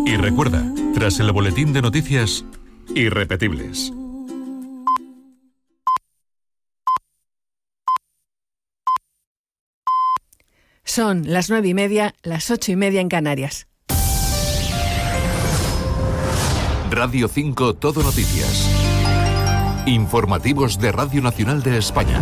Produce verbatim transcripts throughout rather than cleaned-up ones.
Y recuerda, tras el boletín de noticias, irrepetibles. Son las nueve y media, las ocho y media en Canarias. Radio cinco Todo Noticias. Informativos de Radio Nacional de España.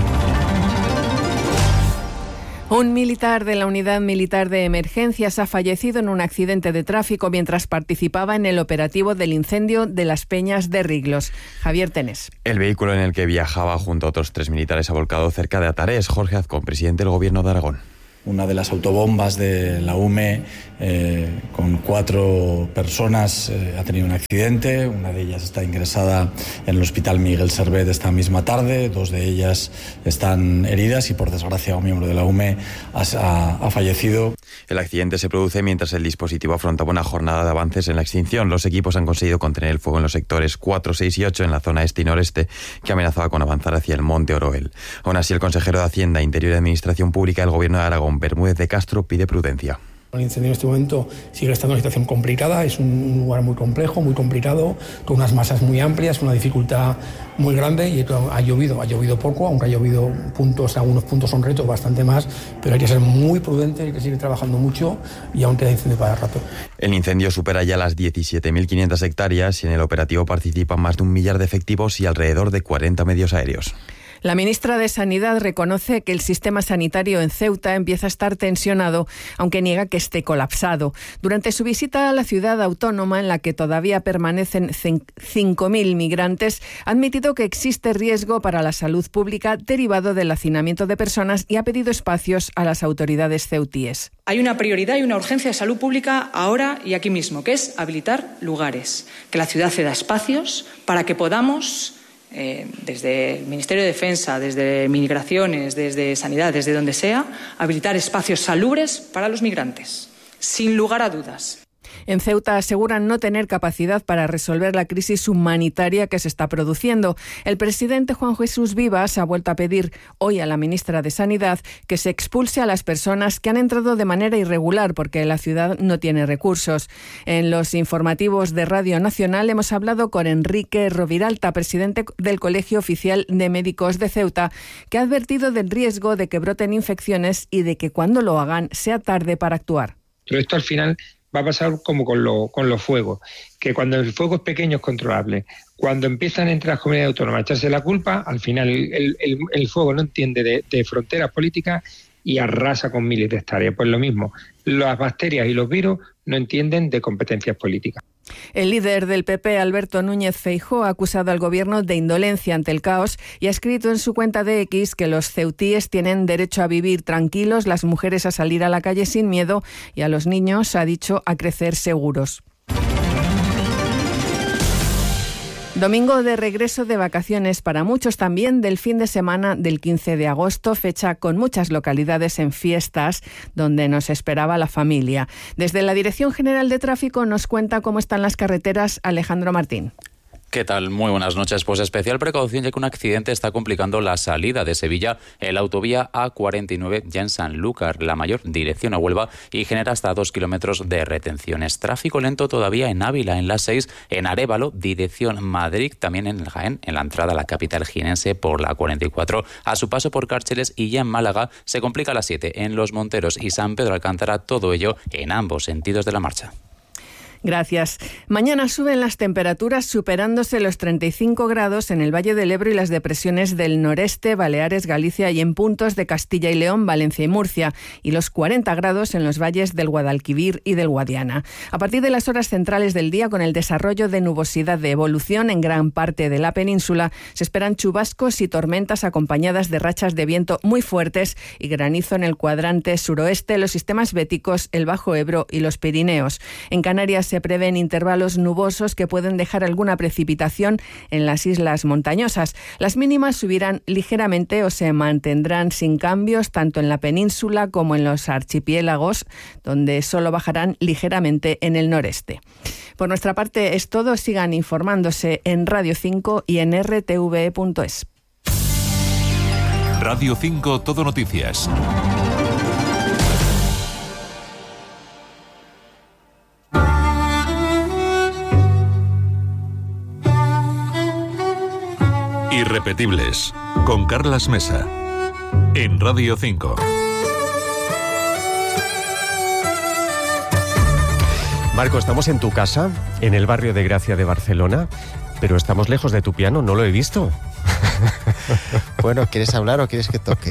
Un militar de la Unidad Militar de Emergencias ha fallecido en un accidente de tráfico mientras participaba en el operativo del incendio de Las Peñas de Riglos. Javier Tenes. El vehículo en el que viajaba junto a otros tres militares ha volcado cerca de Atarés. Jorge Azcón, presidente del Gobierno de Aragón. Una de las autobombas de la U M E eh, con cuatro personas eh, ha tenido un accidente. Una de ellas está ingresada en el Hospital Miguel Servet esta misma tarde. Dos de ellas están heridas y, por desgracia, un miembro de la U M E ha, ha, ha fallecido. El accidente se produce mientras el dispositivo afrontaba una jornada de avances en la extinción. Los equipos han conseguido contener el fuego en los sectores cuatro, seis y ocho en la zona este y noreste, que amenazaba con avanzar hacia el Monte Oroel. Aún así, el consejero de Hacienda, Interior y Administración Pública del Gobierno de Aragón, Bermúdez de Castro, pide prudencia. El incendio en este momento sigue estando en una situación complicada, es un lugar muy complejo, muy complicado, con unas masas muy amplias, una dificultad muy grande y ha llovido, ha llovido poco, aunque ha llovido puntos, algunos puntos son retos, bastante más, pero hay que ser muy prudente, hay que seguir trabajando mucho y aún queda incendio para rato. El incendio supera ya las diecisiete mil quinientas hectáreas y en el operativo participan más de un millar de efectivos y alrededor de cuarenta medios aéreos. La ministra de Sanidad reconoce que el sistema sanitario en Ceuta empieza a estar tensionado, aunque niega que esté colapsado. Durante su visita a la ciudad autónoma, en la que todavía permanecen cinco mil migrantes, ha admitido que existe riesgo para la salud pública derivado del hacinamiento de personas y ha pedido espacios a las autoridades ceutíes. Hay una prioridad y una urgencia de salud pública ahora y aquí mismo, que es habilitar lugares, que la ciudad ceda espacios para que podamos... Eh, desde el Ministerio de Defensa, desde Migraciones, desde Sanidad, desde donde sea, habilitar espacios salubres para los migrantes, sin lugar a dudas. En Ceuta aseguran no tener capacidad para resolver la crisis humanitaria que se está produciendo. El presidente Juan Jesús Vivas ha vuelto a pedir hoy a la ministra de Sanidad que se expulse a las personas que han entrado de manera irregular porque la ciudad no tiene recursos. En los informativos de Radio Nacional hemos hablado con Enrique Roviralta, presidente del Colegio Oficial de Médicos de Ceuta, que ha advertido del riesgo de que broten infecciones y de que cuando lo hagan sea tarde para actuar. Pero esto al final va a pasar como con, lo, con los fuegos, que cuando el fuego es pequeño es controlable. Cuando empiezan entre las comunidades autónomas a echarse la culpa, al final el, el, el fuego no entiende de, de fronteras políticas y arrasa con miles de hectáreas. Pues lo mismo, las bacterias y los virus no entienden de competencias políticas. El líder del P P, Alberto Núñez Feijóo, ha acusado al gobierno de indolencia ante el caos y ha escrito en su cuenta de X que los ceutíes tienen derecho a vivir tranquilos, las mujeres a salir a la calle sin miedo y a los niños, ha dicho, a crecer seguros. Domingo de regreso de vacaciones para muchos también del fin de semana del quince de agosto, fecha con muchas localidades en fiestas donde nos esperaba la familia. Desde la Dirección General de Tráfico nos cuenta cómo están las carreteras Alejandro Martín. ¿Qué tal? Muy buenas noches. Pues especial precaución ya que un accidente está complicando la salida de Sevilla en la autovía A cuarenta y nueve ya en Sanlúcar, la mayor dirección a Huelva, y genera hasta dos kilómetros de retenciones. Tráfico lento todavía en Ávila, en la seis, en Arévalo, dirección Madrid, también en Jaén, en la entrada a la capital jienense por la cuarenta y cuatro, a su paso por Cárceles, y ya en Málaga se complica la siete, en Los Monteros y San Pedro Alcántara, todo ello en ambos sentidos de la marcha. Gracias. Mañana suben las temperaturas superándose los treinta y cinco grados en el Valle del Ebro y las depresiones del noreste, Baleares, Galicia y en puntos de Castilla y León, Valencia y Murcia, y los cuarenta grados en los valles del Guadalquivir y del Guadiana. A partir de las horas centrales del día, con el desarrollo de nubosidad de evolución en gran parte de la península, se esperan chubascos y tormentas acompañadas de rachas de viento muy fuertes y granizo en el cuadrante suroeste, los sistemas béticos, el Bajo Ebro y los Pirineos. En Canarias se prevén intervalos nubosos que pueden dejar alguna precipitación en las islas montañosas. Las mínimas subirán ligeramente o se mantendrán sin cambios tanto en la península como en los archipiélagos, donde solo bajarán ligeramente en el noreste. Por nuestra parte es todo. Sigan informándose en Radio cinco y en r t v e punto es. Radio cinco Todo Noticias. Irrepetibles, con Carlas Mesa, en Radio cinco. Marco, estamos en tu casa, en el barrio de Gracia de Barcelona, pero estamos lejos de tu piano, no lo he visto. Bueno, ¿quieres hablar o quieres que toque?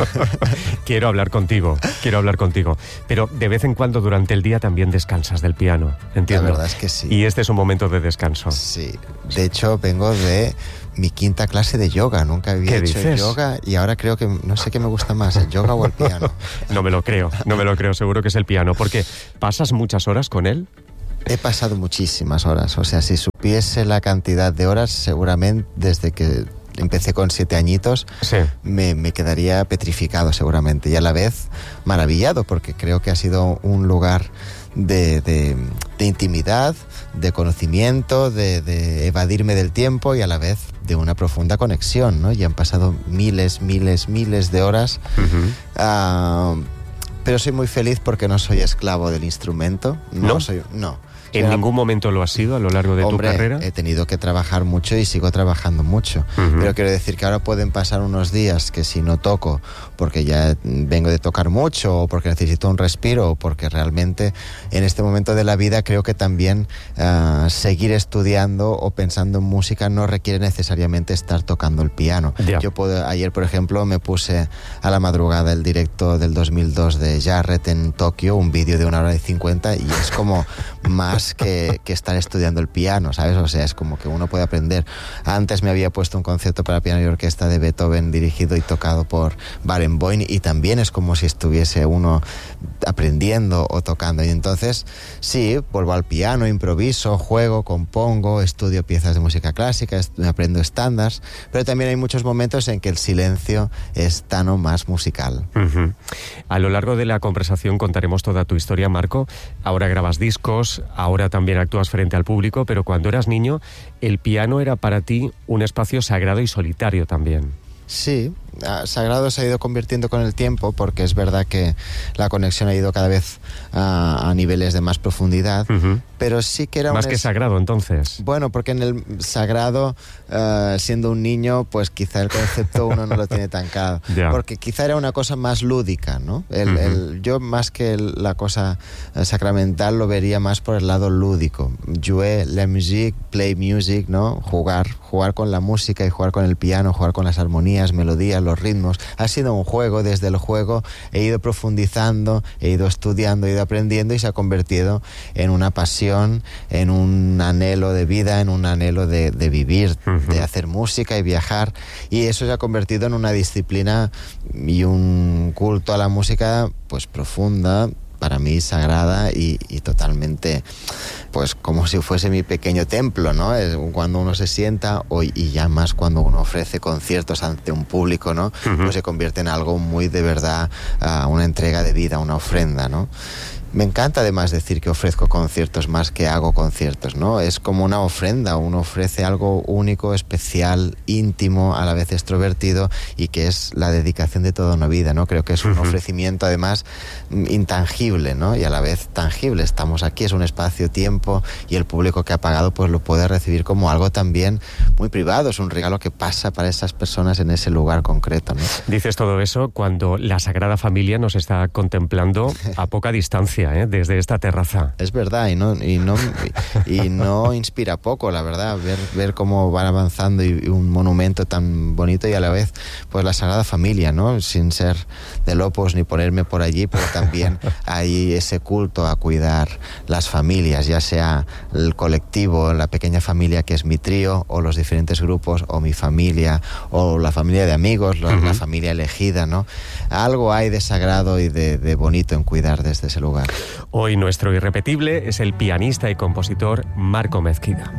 Quiero hablar contigo, quiero hablar contigo. Pero de vez en cuando durante el día también descansas del piano, entiendo. La verdad es que sí. Y este es un momento de descanso. Sí, de hecho vengo de mi quinta clase de yoga. Nunca había hecho dices? yoga y ahora creo que no sé qué me gusta más, el yoga o el piano. No me lo creo, no me lo creo, seguro que es el piano. Porque ¿pasas muchas horas con él? He pasado muchísimas horas, o sea, si supiese la cantidad de horas, seguramente desde que empecé con siete añitos, sí. me, me quedaría petrificado seguramente y a la vez maravillado, porque creo que ha sido un lugar de, de, de intimidad, de conocimiento, de, de evadirme del tiempo y a la vez de una profunda conexión, ¿no? Y han pasado miles, miles, miles de horas. Uh-huh. Uh, pero soy muy feliz porque no soy esclavo del instrumento. No, ¿No? soy... No. ¿En Era... ningún momento lo has sido a lo largo de Hombre, tu carrera? He tenido que trabajar mucho y sigo trabajando mucho. Uh-huh. Pero quiero decir que ahora pueden pasar unos días que si no toco porque ya vengo de tocar mucho o porque necesito un respiro o porque realmente en este momento de la vida creo que también uh, seguir estudiando o pensando en música no requiere necesariamente estar tocando el piano. Yeah. Yo puedo, ayer, por ejemplo, me puse a la madrugada el directo del dos mil dos de Jarrett en Tokio, un vídeo de una hora y cincuenta y es como más Que, que estar estudiando el piano, ¿sabes? O sea, es como que uno puede aprender. Antes me había puesto un concierto para piano y orquesta de Beethoven dirigido y tocado por Barenboim y también es como si estuviese uno aprendiendo o tocando. Y entonces, sí, vuelvo al piano, improviso, juego, compongo, estudio piezas de música clásica, est- aprendo estándares, pero también hay muchos momentos en que el silencio es tan o más musical. Uh-huh. A lo largo de la conversación contaremos toda tu historia, Marco. Ahora grabas discos, ahora también actúas frente al público, pero cuando eras niño, el piano era para ti un espacio sagrado y solitario también. Sí, sagrado se ha ido convirtiendo con el tiempo porque es verdad que la conexión ha ido cada vez a, a niveles de más profundidad, uh-huh. pero sí que era... Más un que es... sagrado, entonces. Bueno, porque en el sagrado, uh, siendo un niño, pues quizá el concepto uno no lo tiene tan claro. Yeah. Porque quizá era una cosa más lúdica, ¿no? El, uh-huh. el, yo más que el, la cosa sacramental lo vería más por el lado lúdico. Jouer la musique, play music, ¿no? Jugar, jugar con la música y jugar con el piano, jugar con las armonías, melodías, los ritmos. Ha sido un juego, desde el juego he ido profundizando, he ido estudiando, he ido aprendiendo y se ha convertido en una pasión, en un anhelo de vida, en un anhelo de, de vivir, uh-huh. de hacer música y viajar, y eso se ha convertido en una disciplina y un culto a la música pues profunda, para mí sagrada y, y totalmente, pues como si fuese mi pequeño templo, ¿no? Es cuando uno se sienta, o, y ya más cuando uno ofrece conciertos ante un público, ¿no? Uh-huh. Pues se convierte en algo muy de verdad, uh, una entrega de vida, una ofrenda, ¿no? Me encanta además decir que ofrezco conciertos más que hago conciertos, ¿no? Es como una ofrenda, uno ofrece algo único, especial, íntimo, a la vez extrovertido y que es la dedicación de toda una vida, ¿no? Creo que es un uh-huh. ofrecimiento además intangible, ¿no? Y a la vez tangible. Estamos aquí, es un espacio-tiempo y el público que ha pagado pues lo puede recibir como algo también muy privado, es un regalo que pasa para esas personas en ese lugar concreto, ¿no? Dices todo eso cuando la Sagrada Familia nos está contemplando a poca distancia. ¿Eh? Desde esta terraza. Es verdad, y no, y no, y no inspira poco, la verdad, ver, ver cómo van avanzando y, y un monumento tan bonito y a la vez, pues la Sagrada Familia, ¿no? Sin ser de Lopos ni ponerme por allí, pero también hay ese culto a cuidar las familias, ya sea el colectivo, la pequeña familia que es mi trío, o los diferentes grupos, o mi familia, o la familia de amigos, la, uh-huh. la familia elegida, ¿no? Algo hay de sagrado y de, de bonito en cuidar desde ese lugar. Hoy nuestro irrepetible es el pianista y compositor Marco Mezquida.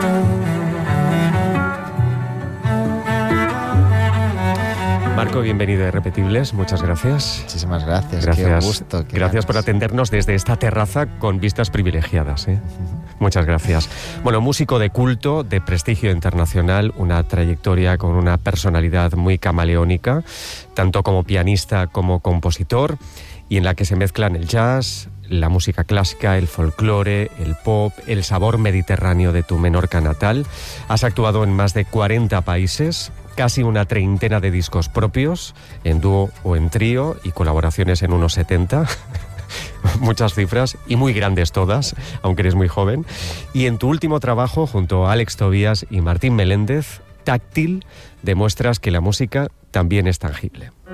Marco, bienvenido a Irrepetibles, muchas gracias. Muchísimas gracias, gracias. qué gusto. Qué gracias ganas. por atendernos desde esta terraza con vistas privilegiadas, ¿eh? Muchas gracias. Bueno, músico de culto, de prestigio internacional, una trayectoria con una personalidad muy camaleónica, tanto como pianista como compositor, y en la que se mezclan el jazz, la música clásica, el folclore, el pop, el sabor mediterráneo de tu Menorca natal. Has actuado en más de cuarenta países, casi una treintena de discos propios, en dúo o en trío, y colaboraciones en unos setenta. Muchas cifras, y muy grandes todas, aunque eres muy joven. Y en tu último trabajo, junto a Alex Tobías y Martín Meléndez, Táctil, demuestras que la música también es tangible.